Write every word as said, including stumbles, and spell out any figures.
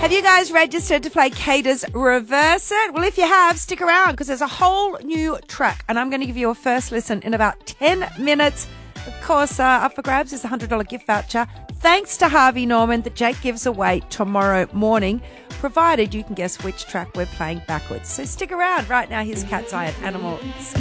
Have you guys registered to play Cater's Reverse It? Well, if you have, stick around because there's a whole new track and I'm going to give you a first listen in about ten minutes. Of course, uh, up for grabs is a one hundred dollars gift voucher thanks to Harvey Norman that Jake gives away tomorrow morning, provided you can guess which track we're playing backwards. So stick around. Right now, here's Cat's Eye and Animal